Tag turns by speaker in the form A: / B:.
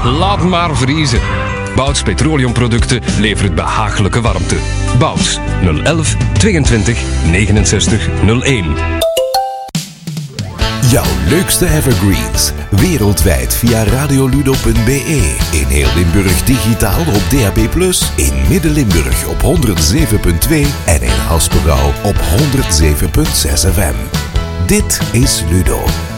A: Laat maar vriezen. Bouts Petroleumproducten levert behagelijke warmte. Bouts 011 22 69 01.
B: Jouw leukste evergreens. Wereldwijd via radioludo.be. In heel Limburg digitaal op DAB+. In Midden-Limburg op 107.2. En in Haspengouw op 107.6 FM. Dit is Ludo.